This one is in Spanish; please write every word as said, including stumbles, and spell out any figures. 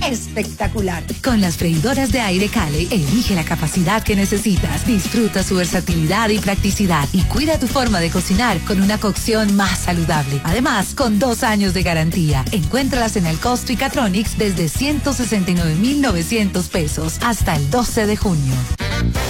espectacular. Con las freidoras de aire Cale, elige la capacidad que necesitas, disfruta su versatilidad y practicidad y cuida tu forma de cocinar con una cocción más saludable. Además, con dos años de garantía. Encuéntralas en el Costo y Catronics desde ciento sesenta y nueve mil novecientos pesos hasta el doce de junio.